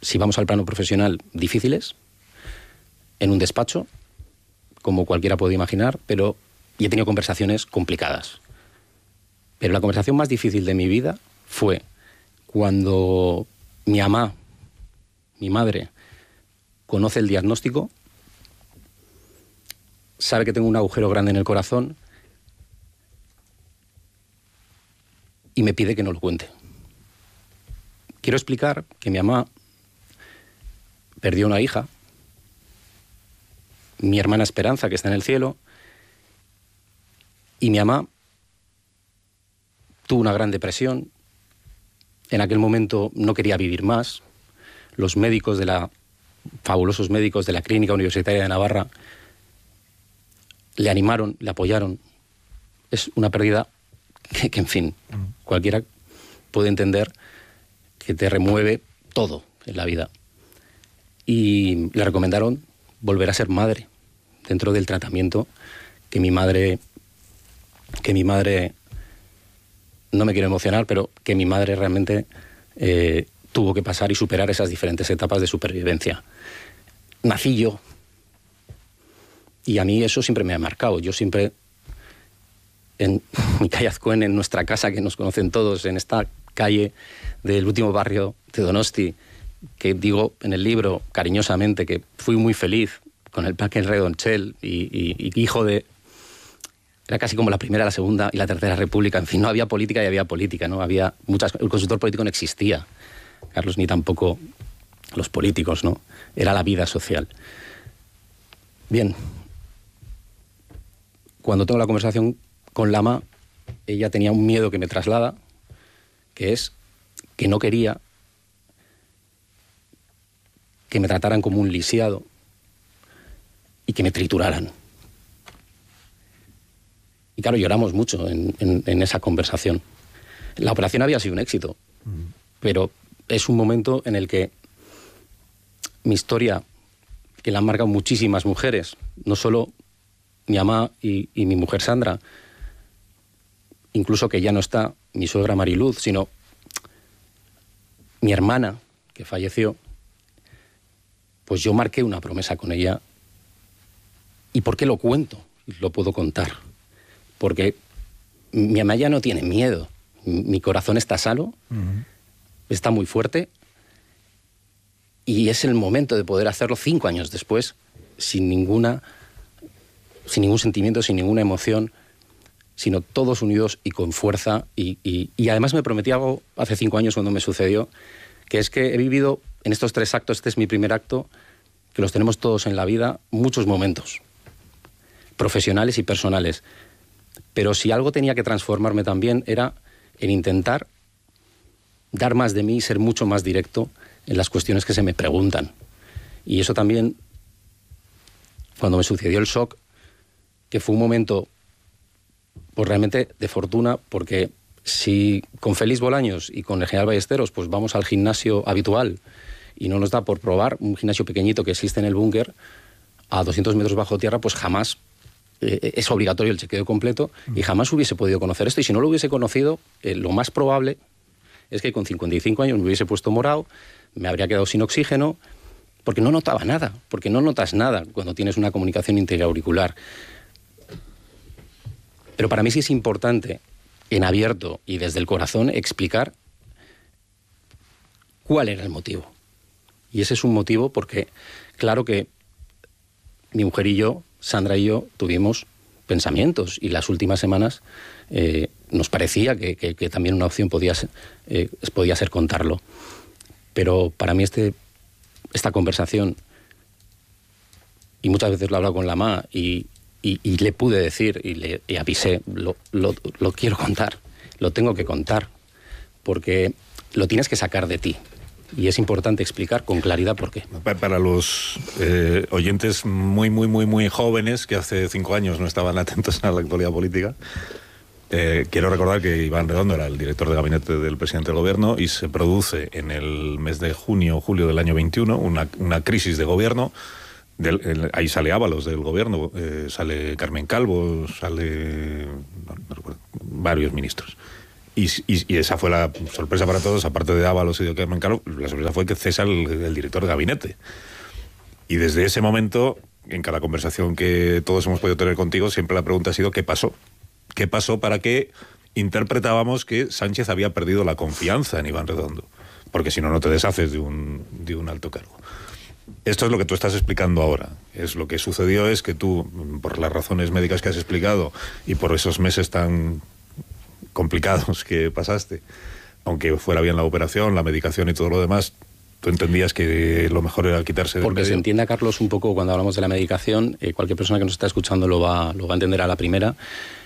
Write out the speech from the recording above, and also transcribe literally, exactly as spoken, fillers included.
si vamos al plano profesional, difíciles, en un despacho, como cualquiera puede imaginar, pero y he tenido conversaciones complicadas. Pero la conversación más difícil de mi vida fue cuando mi mamá, mi madre, conoce el diagnóstico, sabe que tengo un agujero grande en el corazón y me pide que no lo cuente. Quiero explicar que mi mamá perdió una hija, mi hermana Esperanza, que está en el cielo, y mi mamá tuvo una gran depresión. En aquel momento no quería vivir más. Los médicos de la, fabulosos médicos de la Clínica Universitaria de Navarra le animaron, le apoyaron. Es una pérdida que, que en fin, cualquiera puede entender que te remueve todo en la vida. Y le recomendaron volver a ser madre dentro del tratamiento que mi madre, que mi madre, no me quiero emocionar, pero que mi madre realmente eh, tuvo que pasar y superar esas diferentes etapas de supervivencia. Nací yo. Y a mí eso siempre me ha marcado. Yo siempre, en mi calle Azcuen, en nuestra casa, que nos conocen todos, en esta calle del último barrio de Donosti, que digo en el libro cariñosamente que fui muy feliz con el Parque Redonchel y, y, y hijo de... Era casi como la primera, la segunda y la tercera república. En fin, no había política y había política, ¿no? Había muchas... El consultor político no existía, Carlos, ni tampoco los políticos, ¿no? Era la vida social. Bien. Cuando tengo la conversación con Lama, ella tenía un miedo que me traslada, que es que no quería que me trataran como un lisiado y que me trituraran. Y claro, lloramos mucho en, en, en esa conversación. La operación había sido un éxito, uh-huh. pero es un momento en el que mi historia, que la han marcado muchísimas mujeres, no solo mi mamá y, y mi mujer Sandra, incluso que ya no está mi suegra Mariluz, sino mi hermana, que falleció, pues yo marqué una promesa con ella. ¿Y por qué lo cuento? Lo puedo contar. Porque mi mamá ya no tiene miedo. Mi corazón está sano, uh-huh. está muy fuerte, y es el momento de poder hacerlo cinco años después, sin ninguna, sin ningún sentimiento, sin ninguna emoción, sino todos unidos y con fuerza. Y, y, y además me prometí algo hace cinco años cuando me sucedió, que es que he vivido en estos tres actos, este es mi primer acto, que los tenemos todos en la vida, muchos momentos, profesionales y personales. Pero si algo tenía que transformarme también era en intentar dar más de mí y ser mucho más directo en las cuestiones que se me preguntan. Y eso también, cuando me sucedió el shock, que fue un momento pues realmente de fortuna, porque si con Félix Bolaños y con el general Ballesteros pues vamos al gimnasio habitual y no nos da por probar un gimnasio pequeñito que existe en el búnker a doscientos metros bajo tierra, pues jamás eh, es obligatorio el chequeo completo y jamás hubiese podido conocer esto. Y si no lo hubiese conocido, eh, lo más probable es que con cincuenta y cinco años me hubiese puesto morado, me habría quedado sin oxígeno, porque no notaba nada, porque no notas nada cuando tienes una comunicación interauricular. Pero para mí sí es importante, en abierto y desde el corazón, explicar cuál era el motivo. Y ese es un motivo porque, claro que mi mujer y yo, Sandra y yo, tuvimos pensamientos y las últimas semanas eh, nos parecía que, que, que también una opción podía ser, eh, podía ser contarlo. Pero para mí este, esta conversación, y muchas veces lo he hablado con la mamá y, y, y le pude decir y le y avisé, lo, lo, lo quiero contar, lo tengo que contar, porque lo tienes que sacar de ti. Y es importante explicar con claridad por qué. Para los eh, oyentes muy, muy, muy, muy jóvenes que hace cinco años no estaban atentos a la actualidad política, eh, quiero recordar que Iván Redondo era el director de gabinete del presidente del gobierno y se produce en el mes de junio o julio del año veintiuno una, una crisis de gobierno. Del, el, ahí sale Ábalos del gobierno, eh, sale Carmen Calvo, sale no, no recuerdo, varios ministros. Y, y, y esa fue la sorpresa para todos, aparte de Ábalos y de Carmen Calvo, la sorpresa fue que cesa el, el director de gabinete. Y desde ese momento, en cada conversación que todos hemos podido tener contigo, siempre la pregunta ha sido ¿qué pasó? ¿Qué pasó para que interpretábamos que Sánchez había perdido la confianza en Iván Redondo? Porque si no, no te deshaces de un, de un alto cargo. Esto es lo que tú estás explicando ahora. Es lo que sucedió es que tú, por las razones médicas que has explicado y por esos meses tan complicados que pasaste, aunque fuera bien la operación, la medicación y todo lo demás, tú entendías que lo mejor era quitarse de Porque medio. se entienda, Carlos, un poco cuando hablamos de la medicación, eh, cualquier persona que nos está escuchando lo va, lo va a entender a la primera.